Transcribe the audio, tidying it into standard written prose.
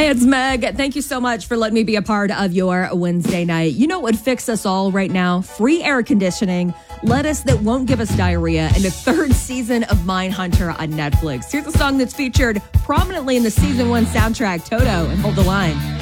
Hey, it's Meg. Thank you so much for letting me be a part of your Wednesday night. You know what would fix us all right now? Free air conditioning, lettuce that won't give us diarrhea, and the third season of Mindhunter on Netflix. Here's a song that's featured prominently in the season 1 soundtrack, Toto, and Hold the Line.